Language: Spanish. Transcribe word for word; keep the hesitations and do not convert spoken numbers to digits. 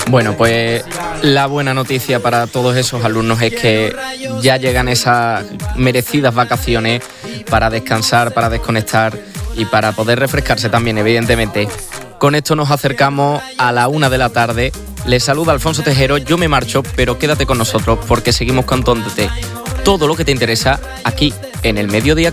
Bueno, pues la buena noticia para todos esos alumnos es que ya llegan esas merecidas vacaciones para descansar, para desconectar y para poder refrescarse también, evidentemente. Con esto nos acercamos a la una de la tarde. Les saluda Alfonso Tejero, yo me marcho, pero quédate con nosotros porque seguimos contándote todo lo que te interesa aquí en el Mediodía